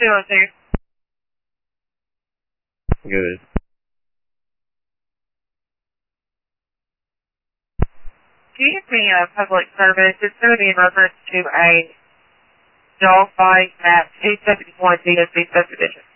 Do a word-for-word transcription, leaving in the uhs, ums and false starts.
two oh two. Good. Can you give me a public service? It's going to be in reference to a dog fight at two seventy-one D S B subdivision.